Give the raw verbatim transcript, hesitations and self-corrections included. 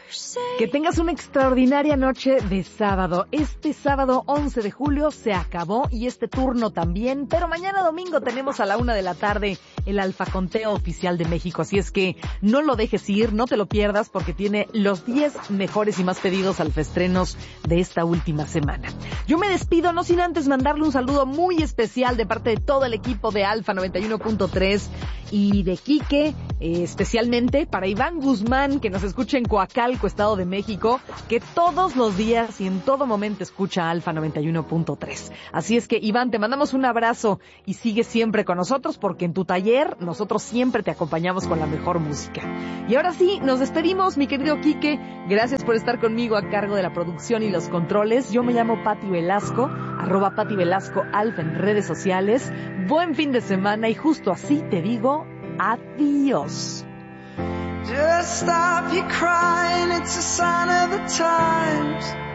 Que tengas una extraordinaria noche de sábado. Este sábado once de julio se acabó y este turno también, pero mañana domingo tenemos a la una de la tarde el Alfa Conteo Oficial de México, así es que no lo dejes ir, no te lo pierdas porque tiene los diez mejores y más pedidos alfaestrenos de esta última semana. Yo me despido, no sin antes mandarle un saludo muy especial de parte de todo el equipo de Alfa noventa y uno punto tres y de Quique, eh, especialmente para Iván Guzmán, que nos escucha en Coacalco, Estado de México, que todos los días y en todo momento escucha Alfa noventa y uno punto tres. Así es que, Iván, te mandamos un abrazo y sigue siempre con nosotros porque en tu taller nosotros siempre te acompañamos con la mejor música. Y ahora sí, nos despedimos, mi querido Quique. Gracias por estar conmigo a cargo de la producción y los controles. Yo me llamo Pati Velasco, arroba Pati Velasco Alfa en redes sociales. Buen fin de semana y justo así te digo adiós. Just stop your crying, it's a sign of the times.